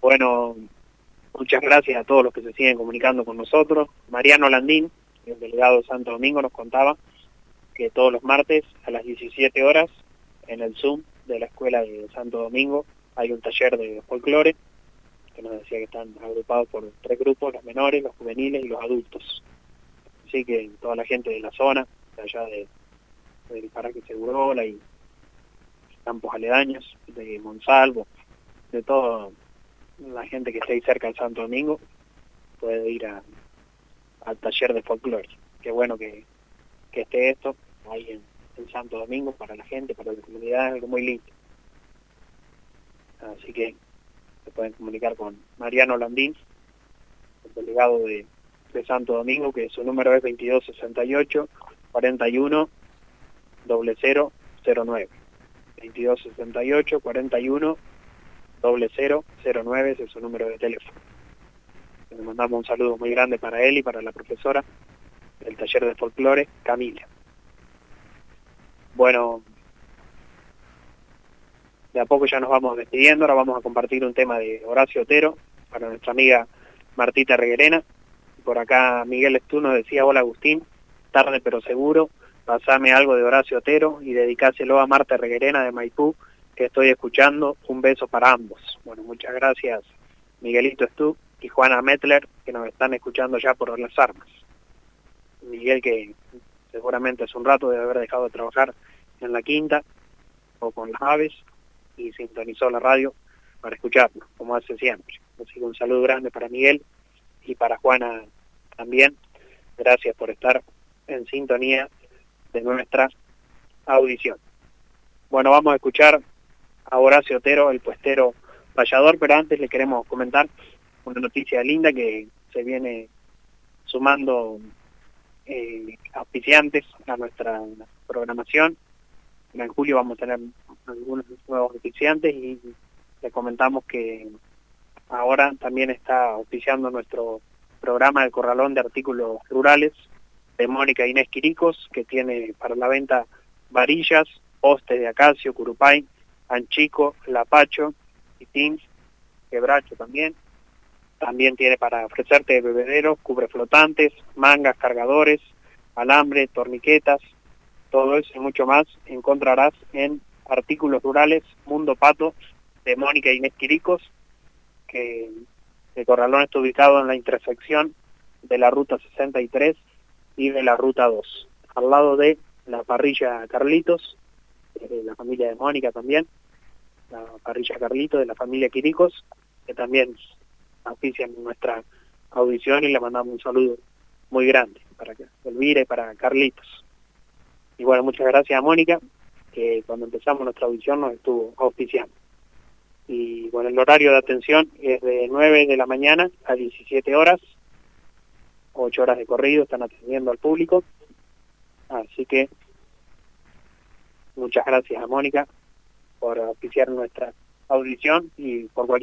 Bueno, muchas gracias a todos los que se siguen comunicando con nosotros. Mariano Landín, el delegado de Santo Domingo, nos contaba que todos los martes a las 17 horas en el Zoom de la Escuela de Santo Domingo hay un taller de folclore, que nos decía que están agrupados por 3 grupos, los menores, los juveniles y los adultos. Así que toda la gente de la zona, de allá del Paraje Segurola y campos aledaños, de Monsalvo, de toda la gente que esté ahí cerca de Santo Domingo, puede ir al taller de folclore. Qué bueno que esté esto ahí en Santo Domingo para la gente, para la comunidad, es algo muy lindo. Así que se pueden comunicar con Mariano Landín, el delegado de Santo Domingo, que su número es 2268 41 0009. 2268 41 0009, ese es su número de teléfono. Le mandamos un saludo muy grande para él y para la profesora del taller de folclore, Camila. Bueno, de a poco ya nos vamos despidiendo. Ahora vamos a compartir un tema de Horacio Otero para nuestra amiga Martita Reguerena. Por acá Miguel Estú nos decía: hola Agustín, tarde pero seguro, pasame algo de Horacio Otero y dedicáselo a Marta Reguerena de Maipú, que estoy escuchando. Un beso para ambos. Bueno, muchas gracias Miguelito Estú y Juana Metler, que nos están escuchando ya por las armas. Miguel, que seguramente hace un rato debe haber dejado de trabajar en la quinta o con las aves y sintonizó la radio para escucharnos, como hace siempre. Así que un saludo grande para Miguel y para Juana también. Gracias por estar en sintonía de nuestra audición. Bueno, vamos a escuchar a Horacio Otero, el puestero payador, pero antes le queremos comentar una noticia linda que se viene sumando auspiciantes a nuestra programación. En julio vamos a tener algunos nuevos auspiciantes y le comentamos que ahora también está auspiciando nuestro programa El Corralón de Artículos Rurales de Mónica Inés Quiricos, que tiene para la venta varillas, postes de acacio, curupay, anchico, lapacho, pitins, quebracho también. También tiene para ofrecerte bebederos, cubreflotantes, mangas, cargadores, alambre, torniquetas, todo eso y mucho más encontrarás en Artículos Rurales Mundo Pato de Mónica Inés Quiricos, que el Corralón está ubicado en la intersección de la Ruta 63 y de la Ruta 2, al lado de la parrilla Carlitos, de la familia de Mónica también, la parrilla Carlitos de la familia Quiricos, que también auspician nuestra audición y le mandamos un saludo muy grande para Elvira y para Carlitos. Y bueno, muchas gracias a Mónica, que cuando empezamos nuestra audición nos estuvo auspiciando. Y bueno, el horario de atención es de 9 de la mañana a 17 horas, 8 horas de corrido, están atendiendo al público. Así que muchas gracias a Mónica por auspiciar nuestra audición y por cualquier